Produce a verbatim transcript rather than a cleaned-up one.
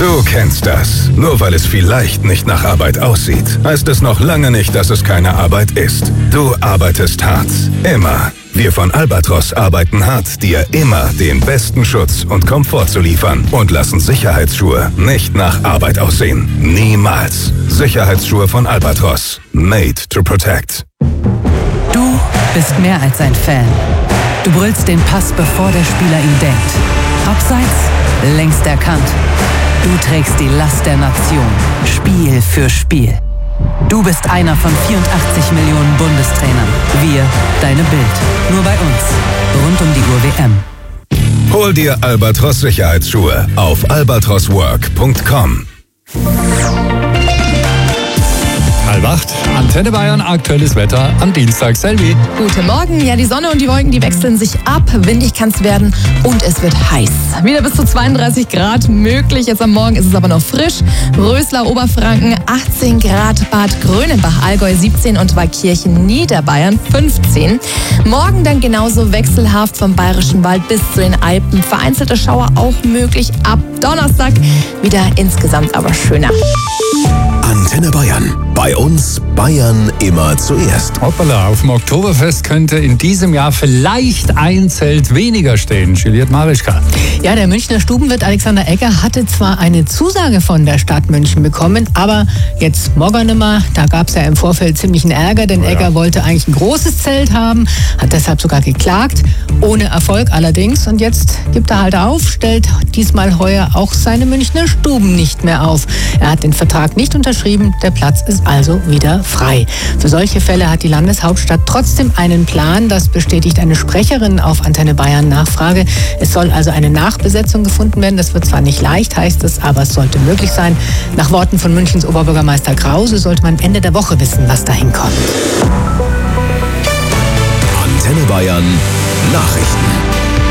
Du kennst das. Nur weil es vielleicht nicht nach Arbeit aussieht, heißt es noch lange nicht, dass es keine Arbeit ist. Du arbeitest hart. Immer. Wir von Albatros arbeiten hart, dir immer den besten Schutz und Komfort zu liefern und lassen Sicherheitsschuhe nicht nach Arbeit aussehen. Niemals. Sicherheitsschuhe von Albatros. Made to protect. Du bist mehr als ein Fan. Du brüllst den Pass, bevor der Spieler ihn denkt. Abseits, längst erkannt. Du trägst die Last der Nation, Spiel für Spiel. Du bist einer von vierundachtzig Millionen Bundestrainern. Wir, deine Bild. Nur bei uns. Rund um die Uhr W M. Hol dir Albatros Sicherheitsschuhe auf albatros work punkt com. Halb acht, Antenne Bayern, aktuelles Wetter am Dienstag. Selvi. Guten Morgen. Ja, die Sonne und die Wolken, die wechseln sich ab. Windig kann es werden und es wird heiß. Wieder bis zu zweiunddreißig Grad möglich. Jetzt am Morgen ist es aber noch frisch. Rösler, Oberfranken achtzehn Grad, Bad Grönenbach, Allgäu siebzehn und Waldkirchen, Niederbayern fünfzehn. Morgen dann genauso wechselhaft vom Bayerischen Wald bis zu den Alpen. Vereinzelte Schauer auch möglich. Ab Donnerstag wieder insgesamt aber schöner. Antenne Bayern. Bei uns Bayern immer zuerst. Hoppala, auf dem Oktoberfest könnte in diesem Jahr vielleicht ein Zelt weniger stehen. Juliette Marischka. Ja, der Münchner Stubenwirt Alexander Egger hatte zwar eine Zusage von der Stadt München bekommen, aber jetzt morgen nimmer. Da gab es ja im Vorfeld ziemlichen Ärger, denn oh ja. Egger wollte eigentlich ein großes Zelt haben, hat deshalb sogar geklagt, ohne Erfolg allerdings. Und jetzt gibt er halt auf, stellt diesmal heuer auch seine Münchner Stuben nicht mehr auf. Er hat den Vertrag nicht unterschrieben, der Platz ist also wieder frei. Für solche Fälle hat die Landeshauptstadt trotzdem einen Plan. Das bestätigt eine Sprecherin auf Antenne Bayern Nachfrage. Es soll also eine Nachbesetzung gefunden werden. Das wird zwar nicht leicht, heißt es, aber es sollte möglich sein. Nach Worten von Münchens Oberbürgermeister Krause sollte man Ende der Woche wissen, was dahin kommt. Antenne Bayern Nachrichten.